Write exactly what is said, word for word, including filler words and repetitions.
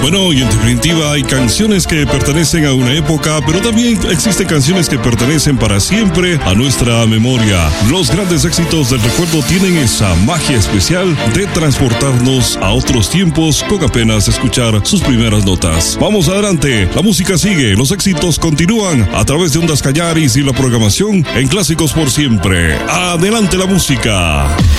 Bueno, y en definitiva hay canciones que pertenecen a una época, pero también existen canciones que pertenecen para siempre a nuestra memoria. Los grandes éxitos del recuerdo tienen esa magia especial de transportarnos a otros tiempos con apenas escuchar sus primeras notas. Vamos adelante, la música sigue, los éxitos continúan a través de Ondas Cañaris y la programación en Clásicos por Siempre. Adelante la música.